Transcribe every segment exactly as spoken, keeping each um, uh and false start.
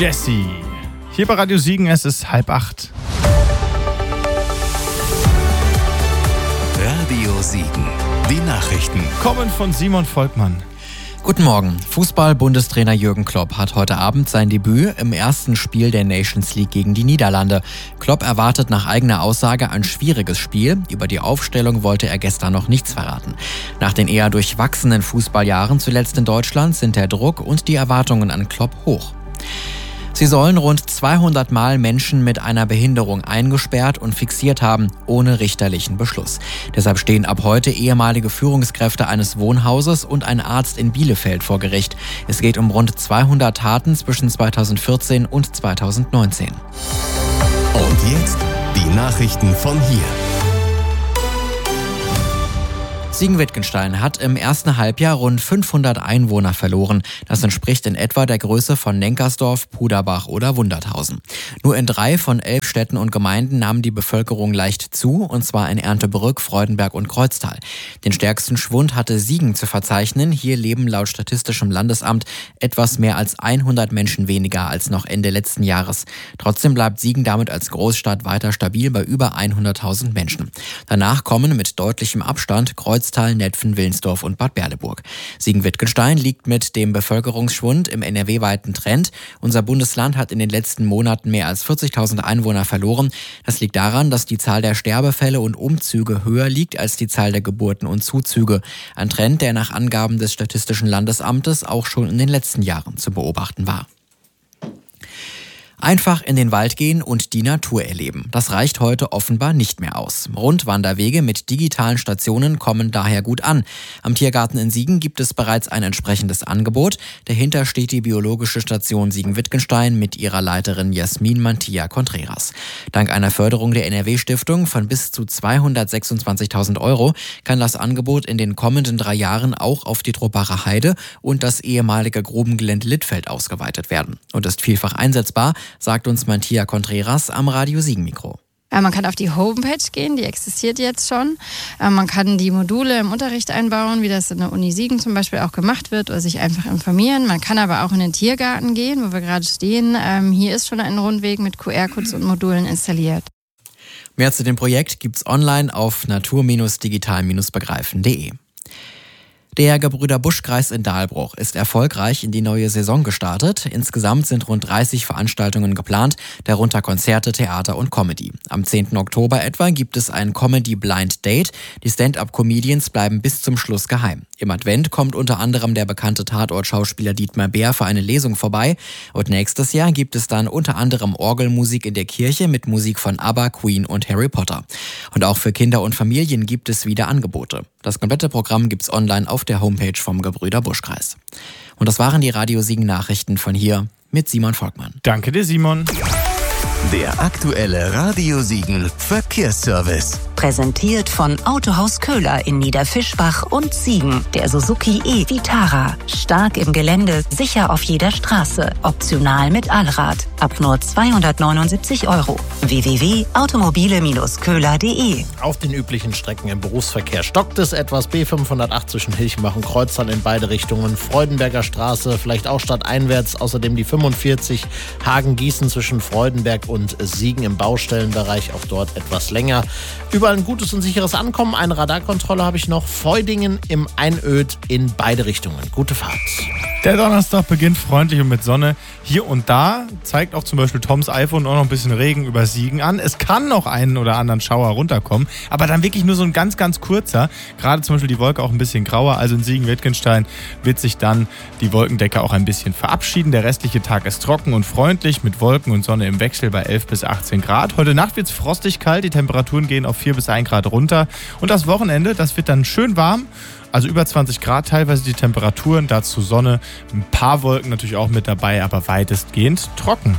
Jessie. Hier bei Radio Siegen, es ist halb acht. Radio Siegen, die Nachrichten. Kommen von Simon Volkmann. Guten Morgen. Fußball-Bundestrainer Jürgen Klopp hat heute Abend sein Debüt im ersten Spiel der Nations League gegen die Niederlande. Klopp erwartet nach eigener Aussage ein schwieriges Spiel. Über die Aufstellung wollte er gestern noch nichts verraten. Nach den eher durchwachsenen Fußballjahren zuletzt in Deutschland sind der Druck und die Erwartungen an Klopp hoch. Sie sollen rund zweihundert Mal Menschen mit einer Behinderung eingesperrt und fixiert haben, ohne richterlichen Beschluss. Deshalb stehen ab heute ehemalige Führungskräfte eines Wohnhauses und ein Arzt in Bielefeld vor Gericht. Es geht um rund zweihundert Taten zwischen zweitausendvierzehn und zweitausendneunzehn. Und jetzt die Nachrichten von hier. Siegen-Wittgenstein hat im ersten Halbjahr rund fünfhundert Einwohner verloren. Das entspricht in etwa der Größe von Nenkersdorf, Puderbach oder Wunderthausen. Nur in drei von elf Städten und Gemeinden nahm die Bevölkerung leicht zu, und zwar in Erndtebrück, Freudenberg und Kreuztal. Den stärksten Schwund hatte Siegen zu verzeichnen. Hier leben laut Statistischem Landesamt etwas mehr als hundert Menschen weniger als noch Ende letzten Jahres. Trotzdem bleibt Siegen damit als Großstadt weiter stabil bei über hunderttausend Menschen. Danach kommen mit deutlichem Abstand Kreuztal, Netphen, Wilnsdorf und Bad Berleburg. Siegen-Wittgenstein liegt mit dem Bevölkerungsschwund im N R W-weiten Trend. Unser Bundesland hat in den letzten Monaten mehr als vierzigtausend Einwohner verloren. Das liegt daran, dass die Zahl der Sterbefälle und Umzüge höher liegt als die Zahl der Geburten und Zuzüge. Ein Trend, der nach Angaben des Statistischen Landesamtes auch schon in den letzten Jahren zu beobachten war. Einfach in den Wald gehen und die Natur erleben. Das reicht heute offenbar nicht mehr aus. Rundwanderwege mit digitalen Stationen kommen daher gut an. Am Tiergarten in Siegen gibt es bereits ein entsprechendes Angebot. Dahinter steht die biologische Station Siegen-Wittgenstein mit ihrer Leiterin Jasmin Mantilla Contreras. Dank einer Förderung der N R W-Stiftung von bis zu zweihundertsechsundzwanzigtausend Euro kann das Angebot in den kommenden drei Jahren auch auf die Truppacher Heide und das ehemalige Grubengelände Littfeld ausgeweitet werden und ist vielfach einsetzbar, sagt uns Mantilla Contreras am Radio Siegen-Mikro. Man kann auf die Homepage gehen, die existiert jetzt schon. Man kann die Module im Unterricht einbauen, wie das in der Uni Siegen zum Beispiel auch gemacht wird, oder sich einfach informieren. Man kann aber auch in den Tiergarten gehen, wo wir gerade stehen. Hier ist schon ein Rundweg mit Q R-Codes und Modulen installiert. Mehr zu dem Projekt gibt's online auf natur digital begreifen punkt de. Der Gebrüder-Busch-Kreis in Dahlbruch ist erfolgreich in die neue Saison gestartet. Insgesamt sind rund dreißig Veranstaltungen geplant, darunter Konzerte, Theater und Comedy. Am zehnten Oktober etwa gibt es ein Comedy-Blind-Date. Die Stand-up-Comedians bleiben bis zum Schluss geheim. Im Advent kommt unter anderem der bekannte Tatort-Schauspieler Dietmar Bär für eine Lesung vorbei. Und nächstes Jahr gibt es dann unter anderem Orgelmusik in der Kirche mit Musik von ABBA, Queen und Harry Potter. Und auch für Kinder und Familien gibt es wieder Angebote. Das komplette Programm gibt's online auf der Homepage vom Gebrüder-Busch-Kreis. Und das waren die Radio Siegen Nachrichten von hier mit Simon Volkmann. Danke dir, Simon. Der aktuelle Radio Siegen Verkehrsservice. Präsentiert von Autohaus Köhler in Niederfischbach und Siegen. Der Suzuki e-Vitara. Stark im Gelände, sicher auf jeder Straße. Optional mit Allrad. Ab nur zweihundertneunundsiebzig Euro. w w w punkt automobile köhler punkt de. Auf den üblichen Strecken im Berufsverkehr stockt es etwas. B fünfhundertacht zwischen Hilchbach und Kreuztal in beide Richtungen. Freudenberger Straße, vielleicht auch stadteinwärts. Außerdem die fünfundvierzig Hagen-Gießen zwischen Freudenberg und Siegen im Baustellenbereich. Auch dort etwas länger. Überall ein gutes und sicheres Ankommen. Eine Radarkontrolle habe ich noch. Feudingen im Einöd in beide Richtungen. Gute Fahrt. Der Donnerstag beginnt freundlich und mit Sonne. Hier und da zeigt auch zum Beispiel Toms iPhone auch noch ein bisschen Regen über Siegen an. Es kann noch einen oder anderen Schauer runterkommen, aber dann wirklich nur so ein ganz, ganz kurzer. Gerade zum Beispiel die Wolke auch ein bisschen grauer. Also in Siegen-Wittgenstein wird sich dann die Wolkendecke auch ein bisschen verabschieden. Der restliche Tag ist trocken und freundlich mit Wolken und Sonne im Wechsel bei elf bis achtzehn Grad. Heute Nacht wird es frostig kalt. Die Temperaturen gehen auf vier bis ein Grad runter. Und das Wochenende, das wird dann schön warm. Also über zwanzig Grad teilweise die Temperaturen, dazu Sonne, ein paar Wolken natürlich auch mit dabei, aber weitestgehend trocken.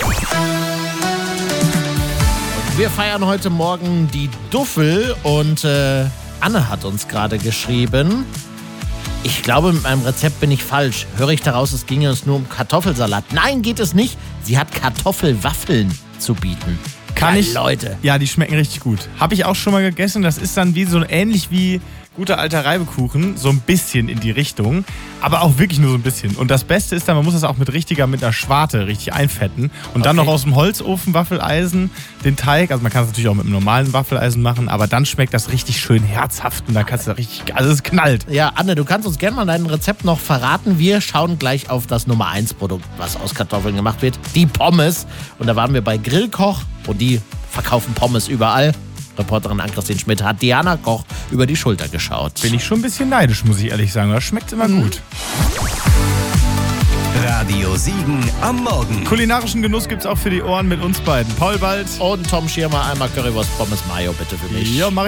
Wir feiern heute Morgen die Duffel und äh, Anne hat uns gerade geschrieben. Ich glaube, mit meinem Rezept bin ich falsch. Höre ich daraus, es ginge uns nur um Kartoffelsalat. Nein, geht es nicht. Sie hat Kartoffelwaffeln zu bieten. Kann ja, ich, Leute. Ja, die schmecken richtig gut. Habe ich auch schon mal gegessen. Das ist dann wie so ähnlich wie guter alter Reibekuchen, so ein bisschen in die Richtung, aber auch wirklich nur so ein bisschen. Und das Beste ist dann, man muss das auch mit richtiger, mit einer Schwarte richtig einfetten und dann Okay. noch aus dem Holzofen Waffeleisen den Teig, also man kann es natürlich auch mit einem normalen Waffeleisen machen, aber dann schmeckt das richtig schön herzhaft und dann kannst du da richtig, also es knallt. Ja, Anne, du kannst uns gerne mal dein Rezept noch verraten. Wir schauen gleich auf das Nummer eins Produkt, was aus Kartoffeln gemacht wird, die Pommes. Und da waren wir bei Grillkoch und die verkaufen Pommes überall. Reporterin Ann-Christine Schmidt hat Diana Koch über die Schulter geschaut. Bin ich schon ein bisschen neidisch, muss ich ehrlich sagen. Das schmeckt immer gut. Radio Siegen am Morgen. Kulinarischen Genuss gibt's auch für die Ohren mit uns beiden. Paul Bald. Und Tom Schirmer, einmal Currywurst Pommes Mayo bitte für mich. Ja, mach ich.